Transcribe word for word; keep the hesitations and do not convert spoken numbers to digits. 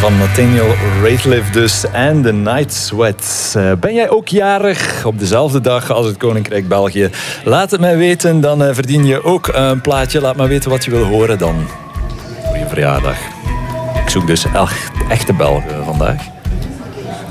van Nathaniel Rateliff dus en The Night Sweat. Uh, ben jij ook jarig op dezelfde dag als het Koninkrijk België? Laat het mij weten, dan uh, verdien je ook een plaatje. Laat me weten wat je wil horen dan voor je verjaardag. Ik zoek dus echt echte Belgen vandaag.